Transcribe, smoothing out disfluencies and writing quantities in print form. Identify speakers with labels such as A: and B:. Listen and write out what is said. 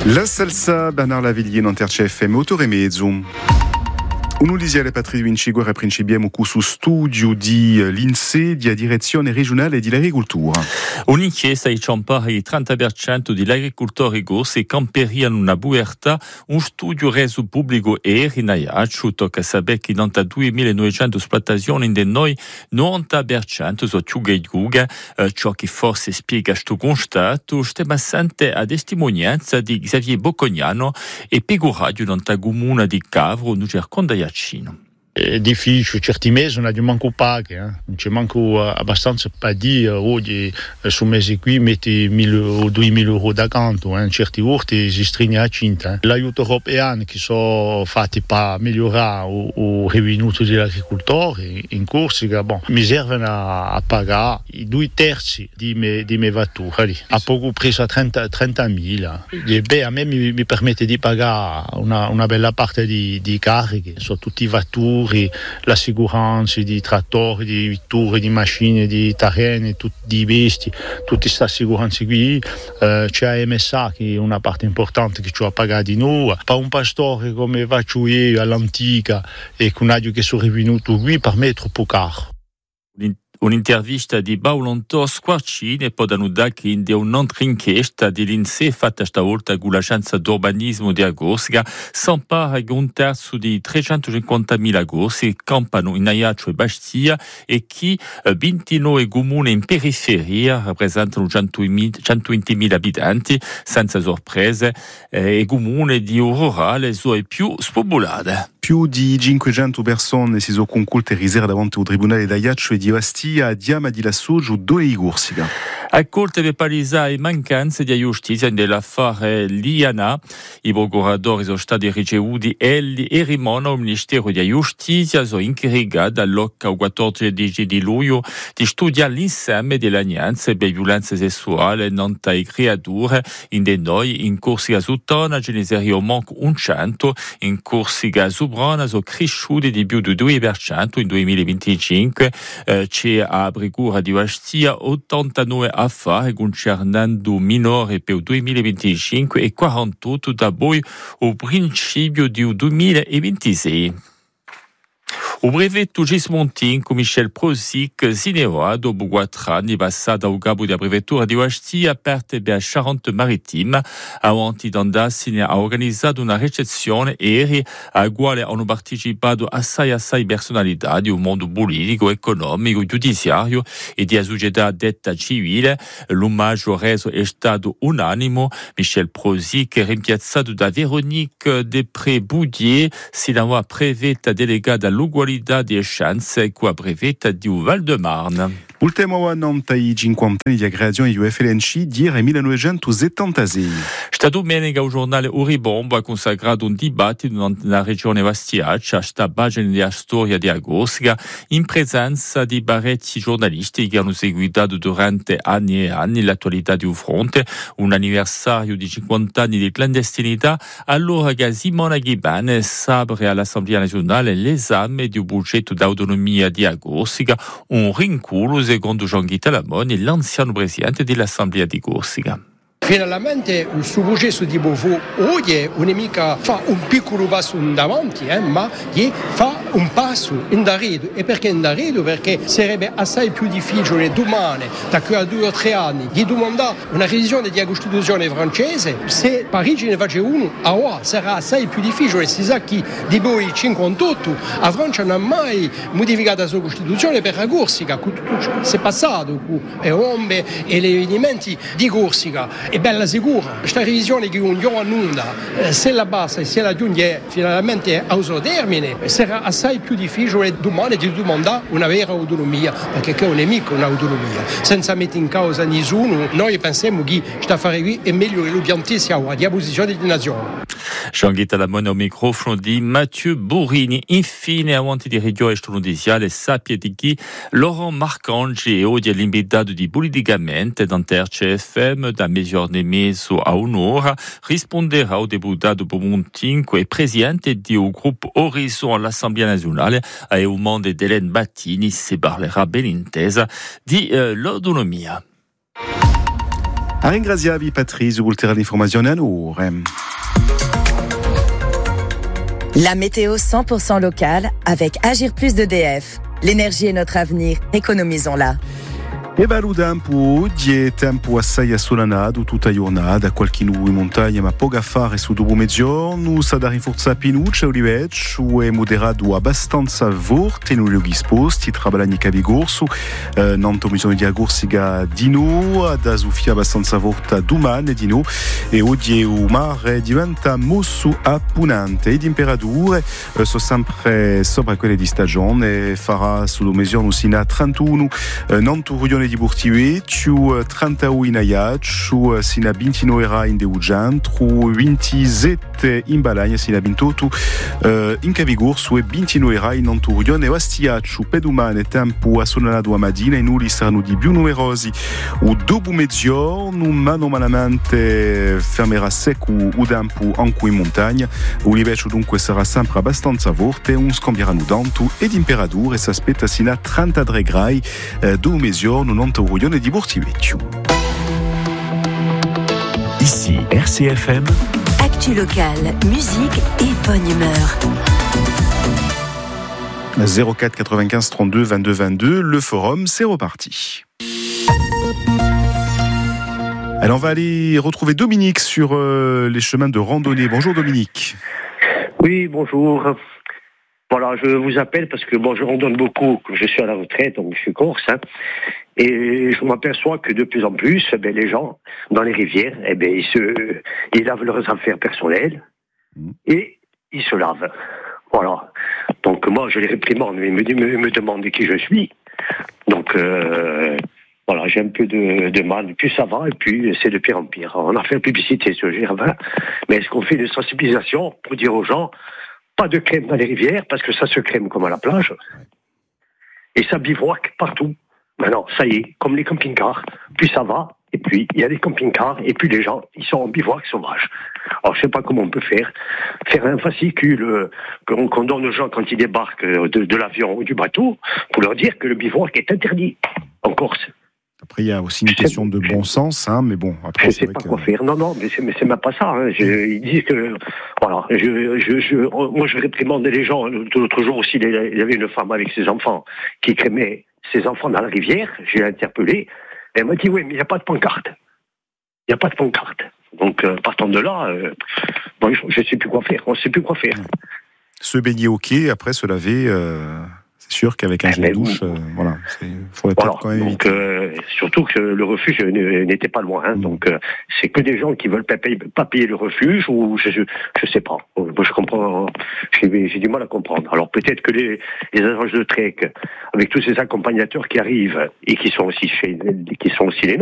A: La salsa, Bernard Lavillier, Nanterce FM, autore e mezzo. Un'ulisiale Patrizio Vinciguer e principiamo su studio di l'INSEE, di direzione regionale dell'agricoltura.
B: Un'inchiesta di ciampare il 30% degli agricoltori gossi camperiano una buerta, un studio reso pubblico ieri in Aiaccio, tocca sapere che in 2.900 esploitazioni in noi 90% sono ciughe, ciò che forse spiega questo constato, stiamo assente a testimonianza di Xavier Boccognano e Pegoradio nella comune di Cavro, non c'è Condaiacino.
C: È difficile, certi mesi non abbiamo manco paghe, non c'è manco abbastanza per dire oggi su mesi qui metti 1.000 o 2.000 euro da canto, in certi orti si stringe a cinta. L'aiuto europeo che sono fatti per migliorare il revenuto degli agricoltori in Corsica, mi servono a pagare i 2/3 di me vetture, a poco preso a 30.000. A me mi permette di pagare una bella parte di cariche, sono tutti vetture, l'assicuranza di trattori, di vetture, di macchine, di terreni, di bestie, tutte queste assicuranze qui. C'è MSA che è una parte importante che ci ha pagato di noi. Per un pastore come faccio io all'antica e con che sono rivenuto qui, per me è troppo caro.
B: Un'intervista di Baulonto Squarcini e poi da che in un'altra inchiesta dell'INSEE fatta stavolta con l'agenzia d'urbanismo di Agorsica s'empara di un terzo di 350.000 agorsi che campano in Aiaccio e Bastia e che 29 comuni in periferia rappresentano 120.000 abitanti, senza sorprese, e comuni di rurale sono i più spopolati.
A: Più di 500 persone si sono conculte risera davanti al tribunale di Aiaccio e di Bastia a Diama di Lassoggio, dove in Corsica.
B: A corte per palesare mancanze di giustizia nell'affare Liana, i procuradori sono stati ricevuti e rimangono al Ministero di Giustizia, sono incaricati dal 14 di luglio di studiare l'insieme delle agnanze per violenza sessuale non tra creature in noi in Corsica Sutana, ce ne sarebbero 100, in Corsica Subrana sono cresciuti di più di 2% in 2025, c'è a Procura di Bastia 89 affari concernendo minori per il 2025 e 48 da poi al principio del 2026. O brevetto Gismontin con Michel Prosic Zineva, dopo 4 anni passati al capo della prefettura di Bastia, parte per Charente-Marittima. Avanti d'andarsene ha organizzato una ricezione ieri alla quale hanno partecipato assai personalità del mondo politico, economico, giudiziario e della società detta civile. L'omaggio reso è stato unanimo. Michel Prosic è rimpiazzato da Véronique Després-Boudier, Zineva prefetta delegata all'uguaglianza di chance qua prefetta di Val-de-Marne.
A: Ultimo anno dai 50 anni di creazione di UFLNC di 1976.
B: Sta domenica il giornale Uribombo ha consacrato un dibattito nella regione Bastiaccia, sta pagina della storia di Agorsica, in presenza di parecchi giornalisti che hanno seguito durante anni e anni l'attualità di un fronte, un anniversario di 50 anni di clandestinità, allora che Simona Ghibane s'apre all'Assemblea nazionale l'esame di un progetto d'autonomia di Agorsica, un rinculo secondo Jean-Guy Talamone, l'anziano presidente dell'Assemblea di Corsica.
D: Finalmente il suo processo di Beauvau oggi non è mica fa un piccolo passo in davanti, ma fa un passo in arrivo. E perché in arrivo? Perché sarebbe assai più difficile domani, da qui a 2 o 3 anni, di domandare una revisione della Costituzione francese. Se Parigi ne face uno, ora sarà assai più difficile. Si sa che di poi 58 la Francia non ha mai modificato la sua Costituzione per la Corsica, con tutto ciò che si è passato, con le bombe e gli avvenimenti di Corsica. È bella sicura, questa revisione che un giorno annunda, se la bassa e se la giunge finalmente al suo termine, sarà assai più difficile domani di domandare una vera autonomia, perché che non è mica un'autonomia. Senza mettere in causa nessuno, noi pensiamo che questa affare qui è meglio che l'obiettivo sia la posizione di nazione.
B: Jean-Guy Talamone al microfono di Mathieu Burrini. Infine, avanti di radio extrajudiciale, sapete di chi Laurent Marcangi è oggi l'invitato di Politicamente d'Anterce FM da mezz'ora e mezzo a un'ora. Risponderà al deputato Pomontinco e presidente del gruppo Horizon all'Assemblea nazionale e un mondo di Hélène Battini si parlerà ben intesa di l'autonomia.
A: A ringraziavi Patrice, ulteriore informazioni a l'ora.
E: La météo 100% locale avec Agir Plus d'EDF. L'énergie est notre avenir, économisons-la.
A: E bello tempo, tempo assai assolanato tutta la giornata, qualche nuovo in montagna ma poco a fare su dopo mezzogiorno, sa da rinforzare pinuccia, oliveccio e moderato abbastanza forte in luoghi esposti, trabalani cavigorso, nanto bisogno di agorsiga di no, da soffia abbastanza forte domani di no, e oggi il mare diventa mosso appunante, e temperature sono sempre sopra quelle di stagione, farà su dopo mezzogiorno sino a 31, nanto ruglione di Burtiuecciu, 31 in Aiacciu, sino a 29 in Deugiantru, 27 in Balagna, sino a 28 in Cavigorsu e 29 in Anturione e Astiacciu. Per domani tempo assolanato a Madina, in uli saranno di più numerosi. O dopo mezzogiorno, mano malamente fermerà secco o tempo anche in montagna. O liveccio dunque sarà sempre abbastanza forte, non scambieranno tanto e temperature si aspetta sino a 33 gradi dopo mezzogiorno. Nanto-Rouillon di Burtiuecciu.
F: Ici RCFM.
G: Actu locale, musique et bonne humeur.
A: 04 95 32 22 22, le forum, c'est reparti. Alors on va aller retrouver Dominique sur les chemins de randonnée. Bonjour Dominique.
H: Oui, bonjour. Voilà, je vous appelle parce que je randonne beaucoup, je suis à la retraite, donc je suis corse, et je m'aperçois que de plus en plus, les gens, dans les rivières, ils lavent leurs affaires personnelles, et ils se lavent. Voilà. Donc moi, je les réprimande, mais ils me demandent qui je suis. Donc, voilà, j'ai un peu de mal. Plus ça va, et puis c'est de pire en pire. On a fait la publicité sur Gervin, mais est-ce qu'on fait une sensibilisation pour dire aux gens, pas de crème dans les rivières, parce que ça se crème comme à la plage. Et ça bivouac partout. Maintenant, ça y est, comme les camping-cars. Puis ça va, et puis il y a des camping-cars, et puis les gens, ils sont en bivouac sauvage. Alors je sais pas comment on peut faire un fascicule qu'on donne aux gens quand ils débarquent de l'avion ou du bateau, pour leur dire que le bivouac est interdit en Corse.
A: Après, il y a aussi une question de bon sens, mais bon. Après,
H: je sais pas quoi faire. Non, mais c'est même pas ça. Ils disent que, voilà, moi je réprimande les gens. L'autre jour aussi, il y avait une femme avec ses enfants qui crémait ses enfants dans la rivière. J'ai interpellé. Elle m'a dit, oui, mais il n'y a pas de pancarte. Il n'y a pas de pancarte. Donc, partant de là, je ne sais plus quoi faire. On ne sait plus quoi faire.
A: Se baigner au quai, après se laver... C'est sûr qu'avec un gel douche, voilà, faudrait peut-être quand même éviter.
H: Surtout que le refuge n'était pas loin, donc c'est que des gens qui veulent pas payer le refuge, ou je sais pas. Moi, je comprends, j'ai du mal à comprendre. Alors peut-être que les agences de trek, avec tous ces accompagnateurs qui arrivent et qui sont aussi les